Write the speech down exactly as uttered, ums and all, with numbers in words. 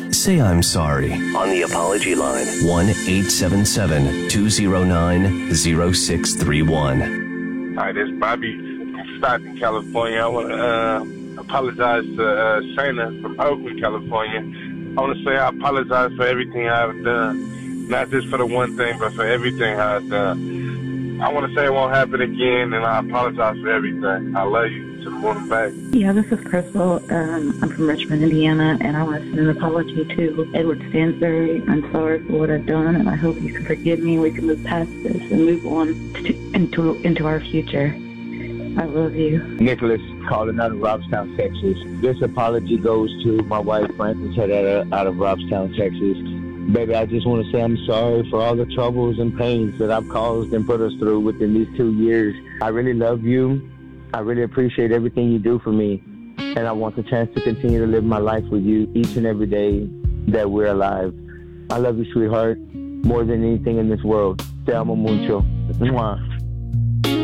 say I'm sorry on the apology line. one eight seven seven, two zero nine, zero six three one. Hi, this is Bobby from Stockton, California. I want to uh, apologize to uh, Shayna from Oakland, California. I want to say I apologize for everything I've done. Not just for the one thing, but for everything I've done. I want to say it won't happen again, and I apologize for everything. I love you. To the morning back. Yeah, this is Crystal. Um, I'm from Richmond, Indiana, and I want to send an apology to Edward Stansbury. I'm sorry for what I've done, and I hope you can forgive me. We can move past this and move on to, into into our future. I love you. Nicholas, calling out of Robstown, Texas. This apology goes to my wife, Frances, out of, out of Robstown, Texas. Baby, I just want to say I'm sorry for all the troubles and pains that I've caused and put us through within these two years. I really love you. I really appreciate everything you do for me, and I want the chance to continue to live my life with you each and every day that we're alive. I love you, sweetheart, more than anything in this world. Te amo mucho. Mwah.